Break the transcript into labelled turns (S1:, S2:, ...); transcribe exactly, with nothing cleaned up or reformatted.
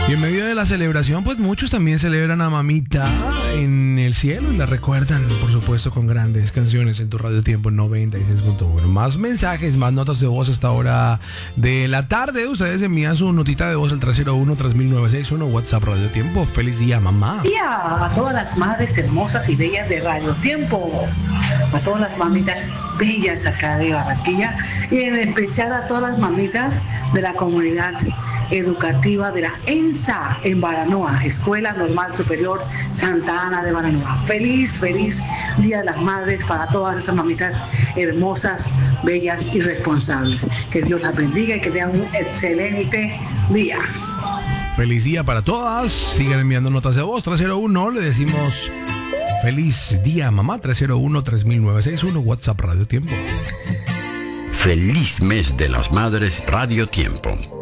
S1: Y en medio de la celebración, pues muchos también celebran a mamita en el cielo y la recuerdan, por supuesto, con grandes canciones en tu Radio Tiempo noventa y seis punto uno. Más mensajes, más notas de voz a esta hora de la tarde. Ustedes envían su notita de voz al tres cero uno, tres mil novecientos sesenta y uno, WhatsApp Radio Tiempo. Feliz día, mamá.
S2: Día a todas las madres hermosas y bellas de Radio Tiempo, a todas las mamitas bellas acá de Barranquilla y en especial a todas las mamitas de la comunidad educativa de la ENSA en Baranoa, Escuela Normal Superior Santa Ana de Baranoa. Feliz, feliz Día de las Madres para todas esas mamitas hermosas, bellas y responsables. Que Dios las bendiga y que tengan un excelente día.
S1: Feliz día para todas. Sigan enviando notas de voz. tres cero uno, le decimos feliz día, mamá. tres cero uno, tres mil novecientos sesenta y uno, WhatsApp Radio Tiempo.
S3: Feliz mes de las madres, Radio Tiempo.